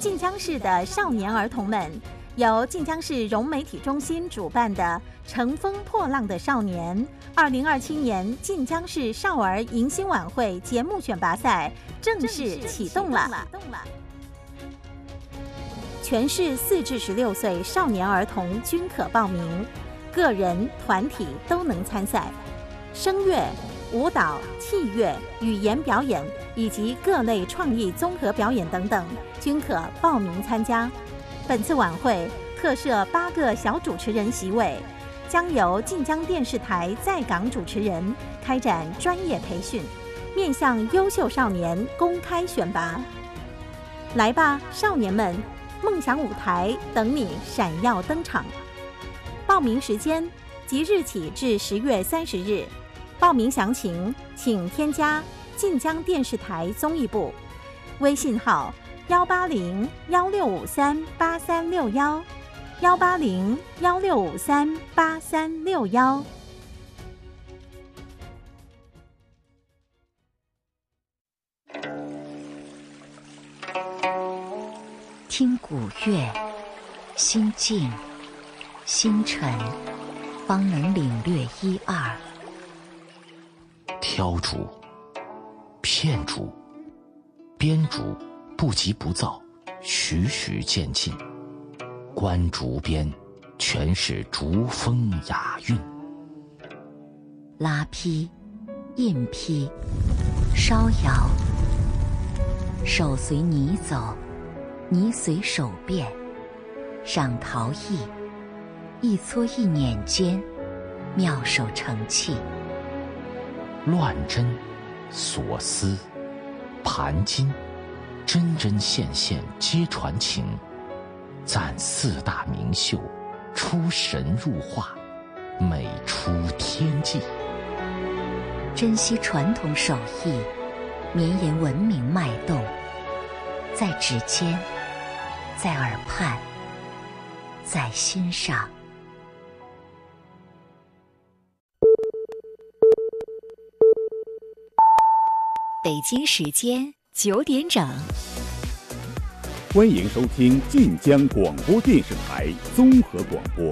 晋江市的少年儿童们，由晋江市融媒体中心主办的“乘风破浪的少年”2027年晋江市少儿迎新晚会节目选拔赛正式启动了。全市4至16岁少年儿童均可报名，个人、团体都能参赛。声乐、舞蹈、器乐、语言表演以及各类创意综合表演等等，均可报名参加。本次晚会特设8个小主持人席位，将由晋江电视台在港主持人开展专业培训，面向优秀少年公开选拔。来吧，少年们！梦想舞台等你闪耀登场。报名时间即日起至10月30日。报名详情请添加晋江电视台综艺部微信号180-1653-8361，180-1653-8361。 听古乐，心静心沉，方能领略一二。 挑竹、片竹、编竹不急不躁，徐徐渐进。观竹边，全是竹风雅韵。 拉坯、印坯、烧窑，手随泥走，泥随手变，赏陶艺，一撮一捻间，妙手成器。 乱针、锁丝、盘金，针针线线皆传情。赞4大名秀，出神入化，美出天际。 珍惜传统手艺，绵延文明脉动，在指尖，在耳畔，在心上。 北京时间9点整， 欢迎收听晋江广播电视台综合广播。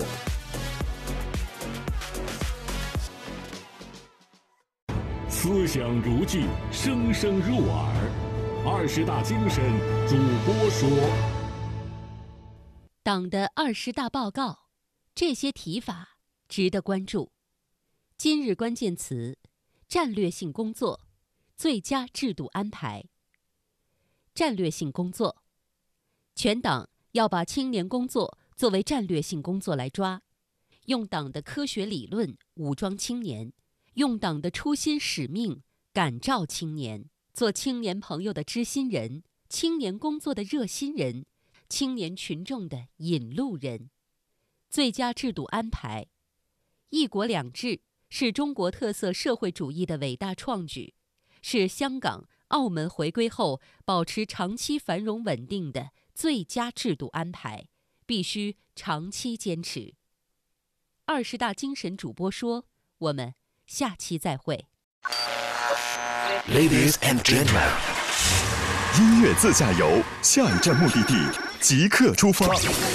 思想如炬，声声入耳。20大精神主播说， 党的20大报告，这些提法值得关注。今日关键词：战略性工作。最佳制度安排。战略性工作，全党要把青年工作作为战略性工作来抓，用党的科学理论武装青年，用党的初心使命感召青年，做青年朋友的知心人，青年工作的热心人，青年群众的引路人。最佳制度安排，一国两制是中国特色社会主义的伟大创举，是香港、澳门回归后保持长期繁荣稳定的最佳制度安排，必须长期坚持。20大精神主播说，我们下期再会。 Ladies and gentlemen， 音乐自驾游，下一站目的地即刻出发。